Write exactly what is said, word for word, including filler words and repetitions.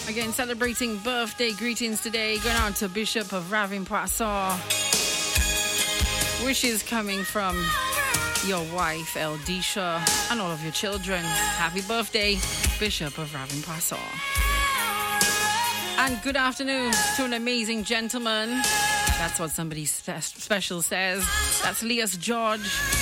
Again, celebrating birthday greetings today. Going on to Bishop of Ravin-Poisson. Wishes coming from your wife, Eldisha, and all of your children. Happy birthday, Bishop of Ravin-Poisson. And good afternoon to an amazing gentleman. That's what somebody spe- special says. That's Leas George.